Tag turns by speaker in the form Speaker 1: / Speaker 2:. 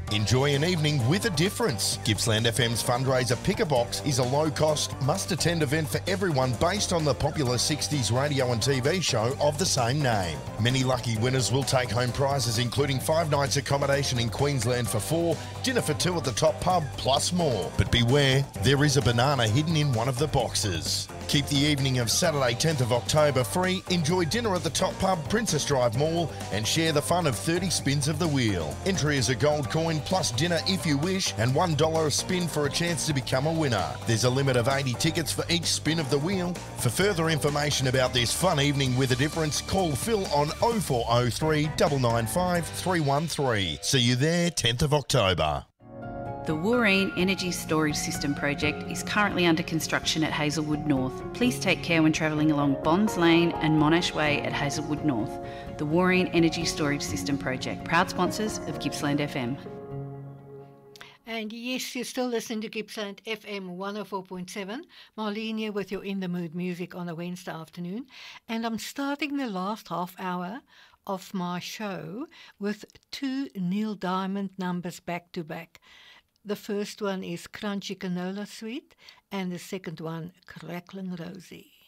Speaker 1: Enjoy an evening with a difference. Gippsland FM's fundraiser Pick a Box is a low-cost, must-attend event for everyone based on the popular 60s radio and TV show of the same name. Many lucky winners will take home prizes including 5 nights accommodation in Queensland for 4, dinner for 2 at the Top Pub, plus more. But beware, there is a banana hidden in one of the boxes. Keep the evening of Saturday 10th of October free, enjoy dinner at the Top Pub, Princess Drive Mall and share the fun of 30 spins of the wheel. Entry is a gold coin plus dinner if you wish and $1 a spin for a chance to become a winner. There's a limit of 80 tickets for each spin of the wheel. For further information about this fun evening with a difference, call Phil on 0403 995 313. See you there 10th of October.
Speaker 2: The Wooreen Energy Storage System project is currently under construction at Hazelwood North. Please take care when travelling along Bonds Lane and Monash Way at Hazelwood North. The Wooreen Energy Storage System project, proud sponsors of Gippsland FM.
Speaker 3: And yes, you're still listening to Gippsland FM 104.7. Marlene here with your In the Mood music on a Wednesday afternoon. And I'm starting the last half hour of my show with 2 Neil Diamond numbers back to back. The first one is Crunchy Canola Sweet and the second one, Cracklin' Rosie.